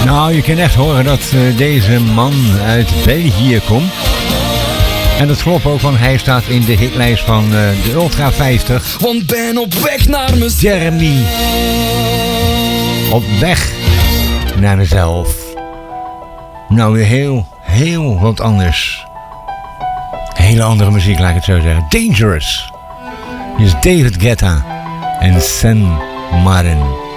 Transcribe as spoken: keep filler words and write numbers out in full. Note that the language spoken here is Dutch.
Nou, je kan echt horen dat uh, deze man uit België komt. En dat klopt ook, want hij staat in de hitlijst van uh, de Ultra vijftig. Want ben op weg naar mezelf. Jeremy. Op weg naar mezelf. Nou, weer heel, heel wat anders. Hele andere muziek, laat ik het zo zeggen. Dangerous. Hier is David Guetta en San Martin.